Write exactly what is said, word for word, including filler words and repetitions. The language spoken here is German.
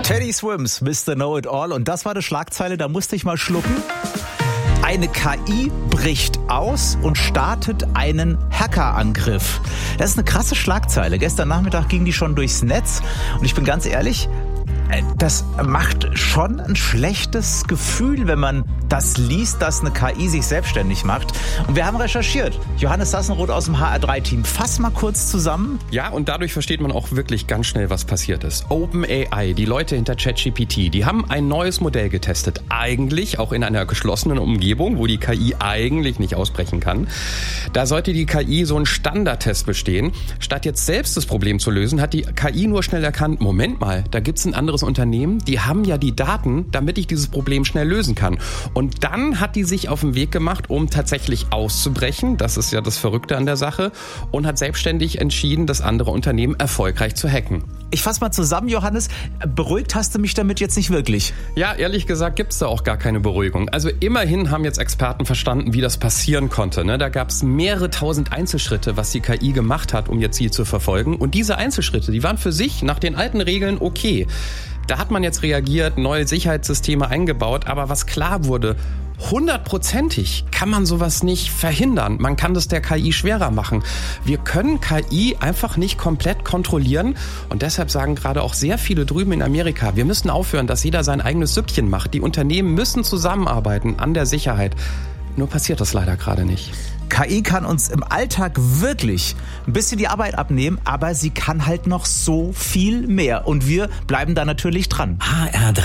Teddy Swims, Mister Know-It-All. Und das war die Schlagzeile, da musste ich mal schlucken. Eine K I bricht aus und startet einen Hackerangriff. Das ist eine krasse Schlagzeile. Gestern Nachmittag ging die schon durchs Netz. Und ich bin ganz ehrlich, das macht schon ein schlechtes Gefühl, wenn man das liest, dass eine K I sich selbstständig macht. Und wir haben recherchiert. Johannes Sassenroth aus dem H R drei Team. Fass mal kurz zusammen. Ja, und dadurch versteht man auch wirklich ganz schnell, was passiert ist. OpenAI, die Leute hinter ChatGPT, die haben ein neues Modell getestet. Eigentlich auch in einer geschlossenen Umgebung, wo die K I eigentlich nicht ausbrechen kann. Da sollte die K I so einen Standardtest bestehen. Statt jetzt selbst das Problem zu lösen, hat die K I nur schnell erkannt, Moment mal, da gibt's ein anderes Unternehmen, die haben ja die Daten, damit ich dieses Problem schnell lösen kann. Und dann hat die sich auf den Weg gemacht, um tatsächlich auszubrechen. Das ist ja das Verrückte an der Sache. Und hat selbstständig entschieden, das andere Unternehmen erfolgreich zu hacken. Ich fasse mal zusammen, Johannes. Beruhigt hast du mich damit jetzt nicht wirklich. Ja, ehrlich gesagt gibt's da auch gar keine Beruhigung. Also immerhin haben jetzt Experten verstanden, wie das passieren konnte. Ne? Da gab's mehrere tausend Einzelschritte, was die K I gemacht hat, um ihr Ziel zu verfolgen. Und diese Einzelschritte, die waren für sich nach den alten Regeln okay. Da hat man jetzt reagiert, neue Sicherheitssysteme eingebaut, aber was klar wurde, hundertprozentig kann man sowas nicht verhindern. Man kann das der K I schwerer machen. Wir können K I einfach nicht komplett kontrollieren und deshalb sagen gerade auch sehr viele drüben in Amerika, wir müssen aufhören, dass jeder sein eigenes Süppchen macht. Die Unternehmen müssen zusammenarbeiten an der Sicherheit. Nur passiert das leider gerade nicht. K I kann uns im Alltag wirklich ein bisschen die Arbeit abnehmen, aber sie kann halt noch so viel mehr. Und wir bleiben da natürlich dran. H R drei